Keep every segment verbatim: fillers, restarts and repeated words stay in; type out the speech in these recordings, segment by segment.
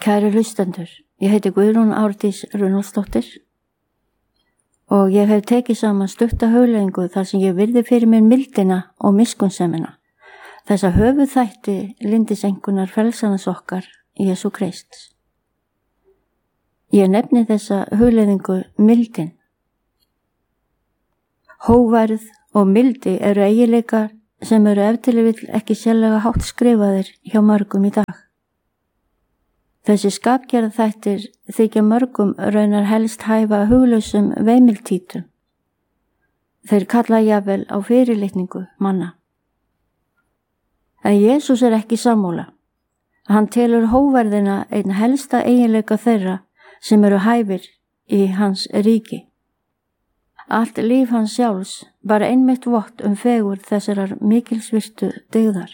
Kæru hlustendur, ég heiti Guðrún Árdís Runolfsdóttir og ég hef tekið saman stutta hugleiðingu þar sem ég virði fyrir mér mildina og miskunnsemina, þessa höfuðþætti lindisengunar frelsanas okkar Jesú Krists. Ég nefni þessa hugleiðingu mildin. Hógværð og mildi eru eiginleikar sem eru ef til vill ekki sérlega hátt skrifaðir hjá mörgum í dag. Þessi skapgerða þættir þykja mörgum raunar helst hæfa huglausum veimiltítum. Þeir kalla jafnvel á fyrirlitningu manna. En Jesús er ekki sammála. Hann telur hógværðina einn helsta eiginleika þeirra sem eru hæfir í hans ríki. Allt líf hans sjálfs var einmitt vott um fegur þessarar mikilsvirtu dygðar.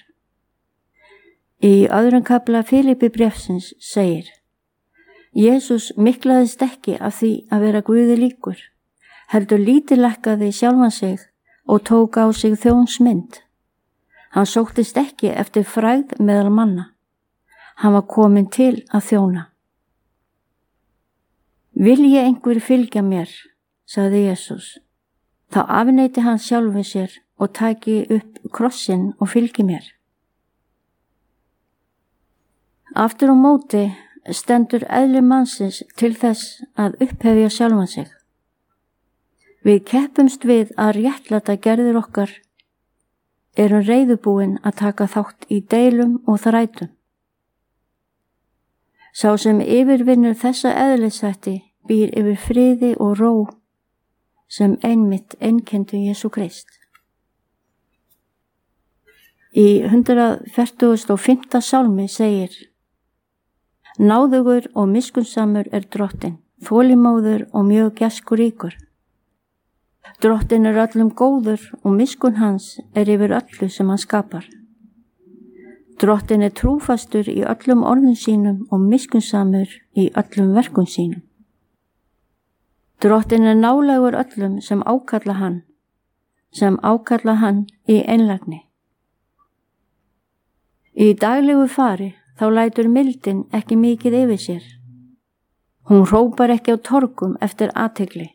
Í öðrum kafla Fílippi bréfsins segir: Jesús miklaðist ekki af því að vera Guði líkur, heldur lítillækkaði sjálfan sig og tók á sig þjónsmynd. Hann sóttist ekki eftir frægð meðal manna. Hann var kominn til að þjóna. Vilji einhver fylgja mér, sagði Jesús, þá afneiti hann sjálfum sér og taki upp krossinn og fylgi mér. Aftur á móti stendur eðli mannsins til þess að upphefja sjálfan sig. Við keppumst við að réttlæta gerðir okkar, erum reiðubúin að taka þátt í deilum og þrætum. Sá sem yfirvinnur þessa eðlisþætti býr yfir friði og ró sem einmitt einkenndu Jesú Krist. Í hundrað fertugasta og fimmta sálmi segir: Náðugur og miskunnsamur er Drottinn, þolinmóður og mjög gæskuríkur. Drottinn er öllum góður og miskunn hans er yfir öllu sem hann skapar. Drottinn er trúfastur í öllum orðum sínum og miskunnsamur í öllum verkum sínum. Drottinn er nálægur öllum sem ákalla hann, sem ákalla hann í einlægni. Í daglegu fari þá lætur mildin ekki mikið yfir sér. Hún hrópar ekki á torgum eftir athygli.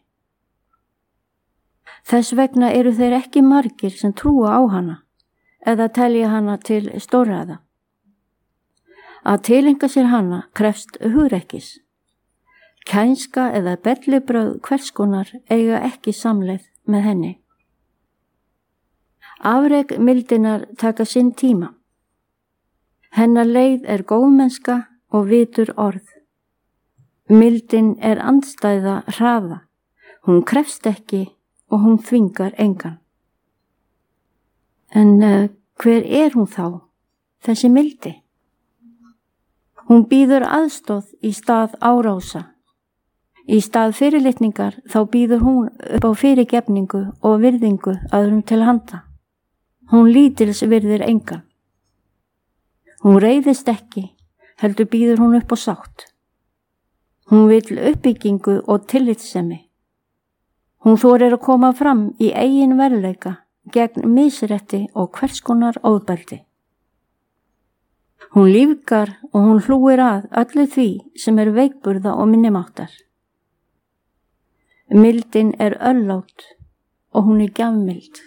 Þess vegna eru þeir ekki margir sem trúa á hana eða telja hana til stórræða. Að tileinka sér hana krefst hugrekkis. Kænska eða bellibrögð hverskonar eiga ekki samleið með henni. Afrek mildinar taka sinn tíma. Hennar leið er góðmennska og vitur orð. Mildin er andstæða hraða. Hún krefst ekki og hún þvingar engan. En uh, hver er hún þá, þessi mildi? Hún býður aðstoð í stað árása. Í stað fyrirlitningar þá býður hún upp á fyrirgefningu og virðingu öðrum til handa. Hún lítils virðir engan. Hún reiðist ekki, heldur býður hún upp á sátt. Hún vill uppbyggingu og tillitssemi. Hún þorir að koma fram í eigin verðleika gegn misrétti og hverskonar ofbeldi. Hún lífgar og hún hlúir að öllu því sem er veikburða og minnimáttar. Mildin er örlát og hún er gjafmild.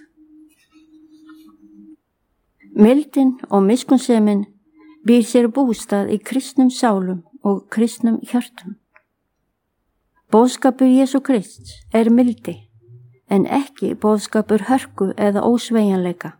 Mildin og miskunnsemin býr sér bústað í kristnum sálum og kristnum hjörtum. Boðskapur Jesú Krists er mildi, en ekki boðskapur hörku eða ósveigjanleika.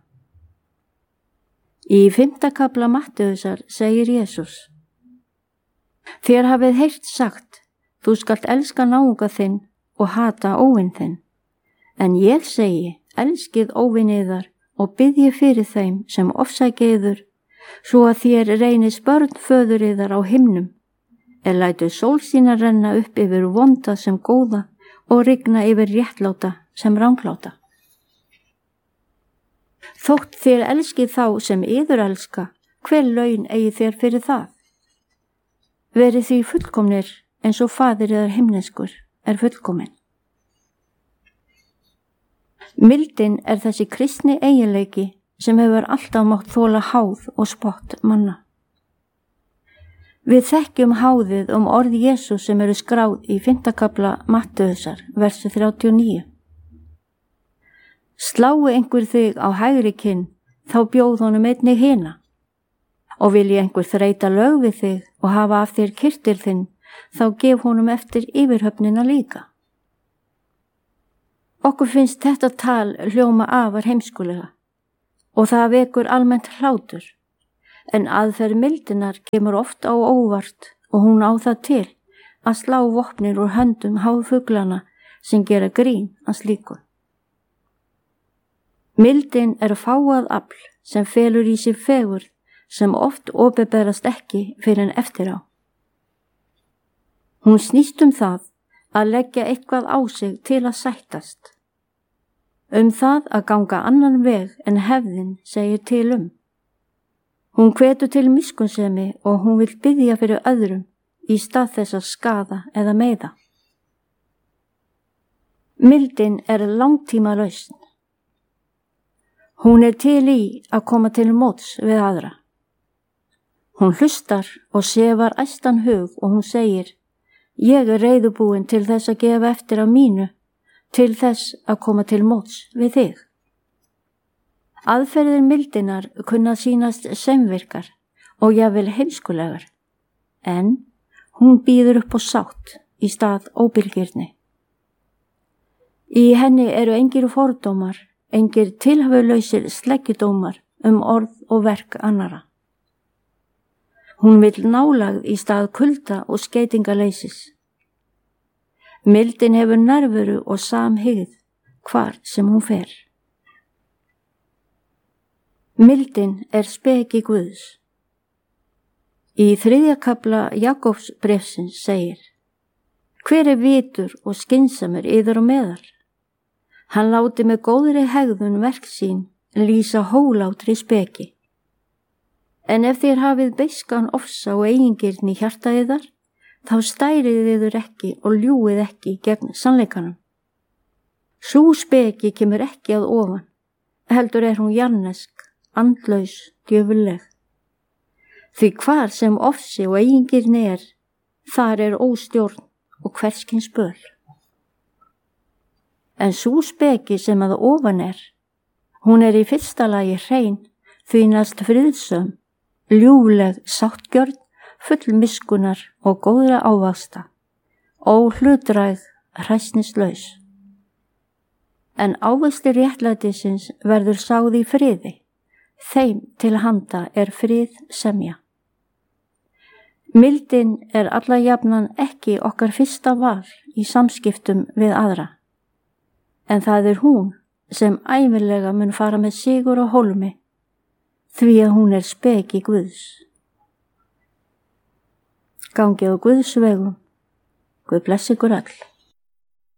Í fimmta kafla Mattheusar segir Jesús: Þér hafið heyrt sagt, þú skalt elska náunga þinn og hata óvin þinn. En ég segi, elskið óvini yðar og biðjið fyrir þeim sem ofsækja yður, svo að þér reynist börn föður yðar á himnum, er lætur sól sína renna upp yfir vonda sem góða og rigna yfir réttláta sem rangláta. Þótt þér elskið þá sem yður elska, hver laun eigi þér fyrir það? Verið því fullkomnir eins og faðir yðar himneskur er fullkominn. Mildin er þessi kristni eiginleiki sem hefur alltaf mátt þola háð og spott manna. Við þekkjum háðið um orð Jesú sem eru skráð í fimmta kafla Mattheusar, versu þrjátíu og níu. Slái einhver þig á hægri kinn, þá bjóð honum einnig hina. Og vilji einhver þreita lög við þig og hafa af þér kyrtil þinn, þá gef honum eftir yfirhöfnina líka. Okkur finnst þetta tal hljóma afar heimskulega og það vekur almennt hlátur, en aðferð mildinar kemur oft á óvart og hún á það til að slá vopnir úr höndum háfuglana sem gera grín að slíku. Mildin er fáað afl sem felur í sig fegurð sem oft opinberast ekki fyrir en eftir á. Hún snýst um það að leggja eitthvað á sig til að sættast. Um það að ganga annan veg en hefðin segir til um. Hún hvetur til miskunnsemi og hún vill biðja fyrir öðrum í stað þess að skaða eða meiða. Mildin er langtíma lausn. Hún er til í að koma til móts við aðra. Hún hlustar og sefar æstan hug og hún segir: Ég er reiðubúin til þess að gefa eftir af mínu, til þess að koma til móts við þig. Aðferðir mildinar kunna sýnast semvirkar og jafnvel heimskulegar, en hún býður upp á sátt í stað óbilgirni. Í henni eru engir fordómar, engir tilhæfulausir sleggjudómar um orð og verk annara. Hún vill nálægð í stað kulda og skeytingaleysis. Mildin hefur nærveru og samhygð hvar sem hún fer. Mildin er speki Guðs. Í þriðja kafla Jakobs bréfsins segir: Hver er vitur og skynsamur yður á meðal? Hann láti með góðri hegðun verk sín lýsa hólátri speki. En ef þér hafið beiskan ofsa og eigingirni í hjarta yðar, þá stærið yður ekki og ljúið ekki gegn sannleikanum. Sú speki kemur ekki að ofan, heldur er hún jarnesk, andlaus, djöfulleg. Því hvar sem ofsi og eigingirni er, þar er óstjórn og hverskins böl. En sú speki sem að ofan er, hún er í fyrsta lagi hrein, því næst friðsöm, ljúfleg, sáttgjörn, full miskunnar og góðra ávaxta, óhlutdræg, hræsnislaus. En ávextir réttlætisins verður sáð í friði, þeim til handa er frið semja. Mildin er alla jafnan ekki okkar fyrsta val í samskiptum við aðra, en það er hún sem ævinlega mun fara með sigur og hólmi, því að hún er speki Guðs. Gangið á Guðs vegum. Guð blessi ykkur öll.